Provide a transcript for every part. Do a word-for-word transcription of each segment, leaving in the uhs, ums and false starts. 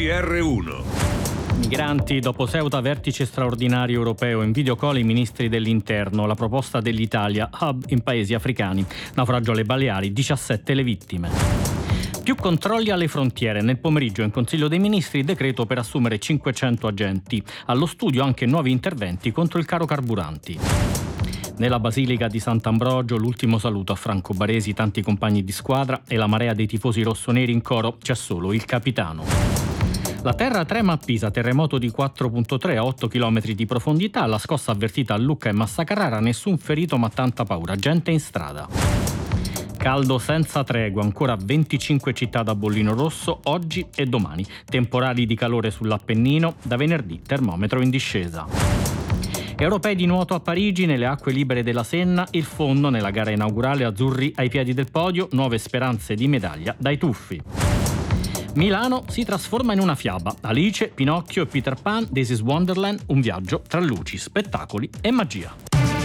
G R uno. Migranti, dopo Ceuta, vertice straordinario europeo, in videocall i ministri dell'interno, la proposta dell'Italia, hub in paesi africani, naufragio alle Baleari, diciassette le vittime. Più controlli alle frontiere, nel pomeriggio in Consiglio dei Ministri decreto per assumere cinquecento agenti, allo studio anche nuovi interventi contro il caro carburanti. Nella Basilica di Sant'Ambrogio l'ultimo saluto a Franco Baresi, tanti compagni di squadra e la marea dei tifosi rossoneri in coro, c'è solo il capitano. La terra trema a Pisa, terremoto di quattro virgola tre a otto chilometri di profondità, la scossa avvertita a Lucca e Massa Carrara, nessun ferito ma tanta paura, gente in strada. Caldo senza tregua, ancora venticinque città da bollino rosso oggi e domani, temporali di calore sull'Appennino, da venerdì termometro in discesa. Europei di nuoto a Parigi, nelle acque libere della Senna, il fondo nella gara inaugurale, azzurri ai piedi del podio, nuove speranze di medaglia dai tuffi. Milano si trasforma in una fiaba. Alice, Pinocchio e Peter Pan, This is Wonderland, un viaggio tra luci, spettacoli e magia.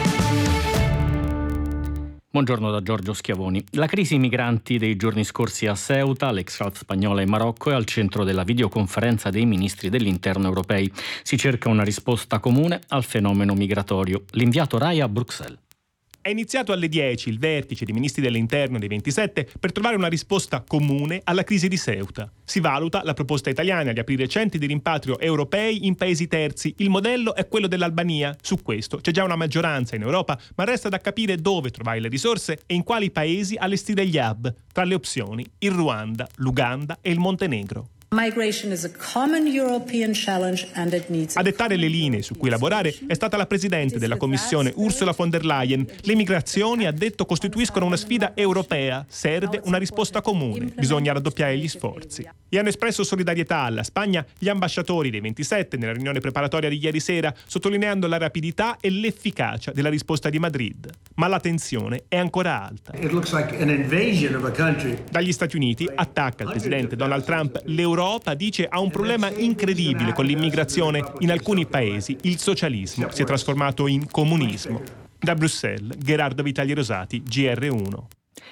Buongiorno da Giorgio Schiavoni. La crisi migranti dei giorni scorsi a Ceuta, l'ex spagnola in Marocco, è al centro della videoconferenza dei ministri dell'interno europei. Si cerca una risposta comune al fenomeno migratorio. L'inviato Rai a Bruxelles. È iniziato alle dieci il vertice dei ministri dell'interno dei ventisette per trovare una risposta comune alla crisi di Ceuta. Si valuta la proposta italiana di aprire centri di rimpatrio europei in paesi terzi. Il modello è quello dell'Albania. Su questo c'è già una maggioranza in Europa, ma resta da capire dove trovare le risorse e in quali paesi allestire gli hub. Tra le opzioni il Ruanda, l'Uganda e il Montenegro. Migration is a common European challenge and it needs a dettare le linee su cui lavorare è stata la Presidente della Commissione Ursula von der Leyen. Le migrazioni, ha detto, costituiscono una sfida europea. Serve una risposta comune. Bisogna raddoppiare gli sforzi. E hanno espresso solidarietà alla Spagna gli ambasciatori dei ventisette nella riunione preparatoria di ieri sera, sottolineando la rapidità e l'efficacia della risposta di Madrid. Ma la tensione è ancora alta. It looks like an invasion of a country. Dagli Stati Uniti attacca il presidente Donald Trump l'Europa. L'Europa, dice, ha un problema incredibile con l'immigrazione. In alcuni paesi il socialismo si è trasformato in comunismo. Da Bruxelles, Gherardo Vitali Rosati, G R uno.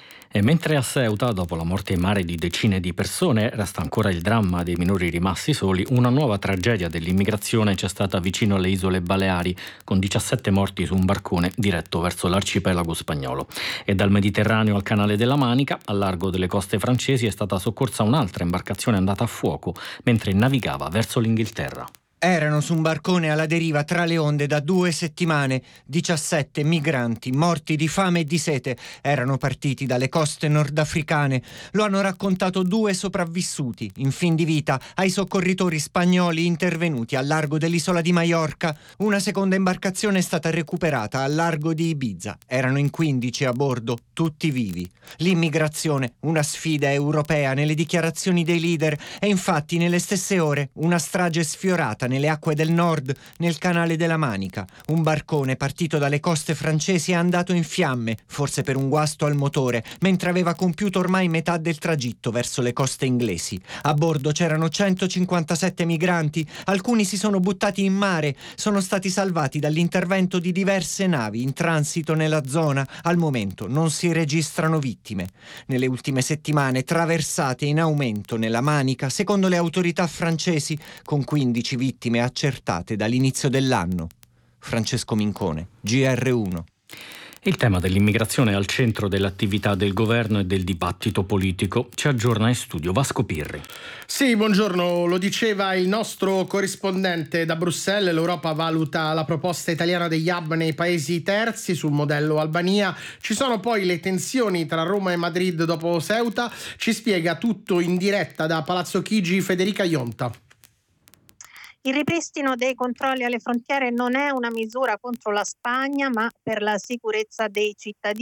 E mentre a Ceuta, dopo la morte in mare di decine di persone, resta ancora il dramma dei minori rimasti soli, una nuova tragedia dell'immigrazione c'è stata vicino alle isole Baleari, con diciassette morti su un barcone diretto verso l'arcipelago spagnolo. E dal Mediterraneo al Canale della Manica, al largo delle coste francesi, è stata soccorsa un'altra imbarcazione andata a fuoco mentre navigava verso l'Inghilterra. Erano su un barcone alla deriva tra le onde da due settimane. diciassette migranti morti di fame e di sete erano partiti dalle coste nordafricane. Lo hanno raccontato due sopravvissuti in fin di vita ai soccorritori spagnoli intervenuti al largo dell'isola di Maiorca. Una seconda imbarcazione è stata recuperata al largo di Ibiza. Erano in quindici a bordo, tutti vivi. L'immigrazione, una sfida europea nelle dichiarazioni dei leader, e infatti nelle stesse ore una strage sfiorata nelle acque del nord, nel Canale della Manica. Un barcone partito dalle coste francesi è andato in fiamme, forse per un guasto al motore, mentre aveva compiuto ormai metà del tragitto verso le coste inglesi. A bordo c'erano centocinquantasette migranti, alcuni si sono buttati in mare, sono stati salvati dall'intervento di diverse navi in transito nella zona. Al momento non si registrano vittime. Nelle ultime settimane traversate in aumento nella Manica, secondo le autorità francesi, con quindici vittime accertate dall'inizio dell'anno. Francesco Mincone, G R uno. Il tema dell'immigrazione è al centro dell'attività del governo e del dibattito politico. Ci aggiorna in studio Vasco Pirri. Sì, buongiorno. Lo diceva il nostro corrispondente da Bruxelles. L'Europa valuta la proposta italiana degli hub nei paesi terzi sul modello Albania. Ci sono poi le tensioni tra Roma e Madrid dopo Ceuta. Ci spiega tutto in diretta da Palazzo Chigi Federica Ionta. Il ripristino dei controlli alle frontiere non è una misura contro la Spagna, ma per la sicurezza dei cittadini.